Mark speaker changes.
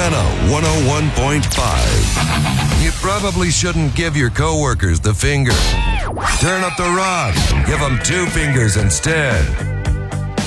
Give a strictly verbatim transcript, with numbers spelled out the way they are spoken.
Speaker 1: Savannah one oh one point five. You probably shouldn't give your coworkers the finger. Turn up the rock. Give them two fingers instead.